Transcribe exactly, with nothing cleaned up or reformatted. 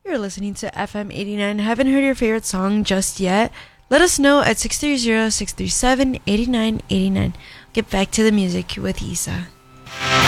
You're listening to F M eighty-nine. Haven't heard your favorite song just yet? Let us know at six three zero, six three seven, eight nine eight nine. Get back to the music with Isa.